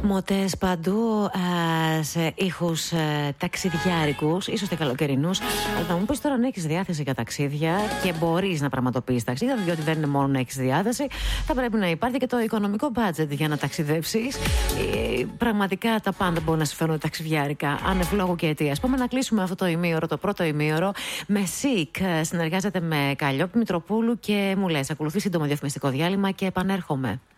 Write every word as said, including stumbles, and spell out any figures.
Μοτές παντού α, σε ήχους ε, ταξιδιάρικους, ίσως και καλοκαιρινούς. Αλλά θα μου πεις τώρα, αν έχεις διάθεση για ταξίδια και μπορείς να πραγματοποιείς ταξίδια, διότι δεν είναι μόνο να έχεις διάθεση, θα πρέπει να υπάρχει και το οικονομικό budget για να ταξιδέψεις. Ε, πραγματικά τα πάντα μπορούν να συμφέρουν ταξιδιάρικα, ανευλόγου και αιτίας. Πάμε να κλείσουμε αυτό το ημίωρο, το πρώτο ημίωρο, με ΣΥΚ. Συνεργάζεται με Καλλιόπη Μητροπούλου και μου λες, ακολουθεί σύντομο διαφημιστικό διάλειμμα και επανέρχομαι.